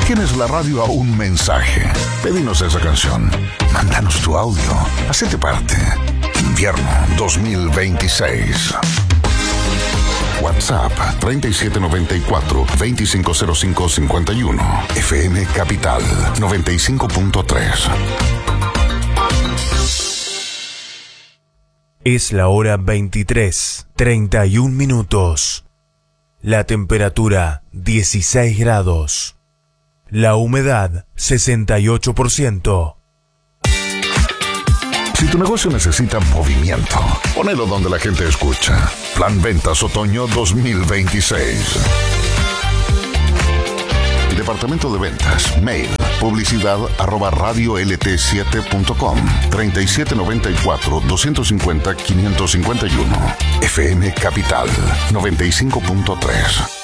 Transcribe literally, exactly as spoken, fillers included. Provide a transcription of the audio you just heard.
Tienes la radio a un mensaje. Pedimos esa canción. Mándanos tu audio. Hacete parte. Invierno dos mil veintiséis. WhatsApp treinta y siete noventa y cuatro, veinticinco cero cinco cincuenta y uno. F M Capital noventa y cinco punto tres. Es la hora veintitrés, treinta y un minutos. La temperatura dieciséis grados. La humedad sesenta y ocho por ciento. Si tu negocio necesita movimiento, ponelo donde la gente escucha. Plan Ventas Otoño dos mil veintiséis. Departamento de Ventas. Mail. Publicidad arroba radio l t siete punto com. treinta y siete noventa y cuatro, doscientos cincuenta, quinientos cincuenta y uno. F M Capital noventa y cinco punto tres.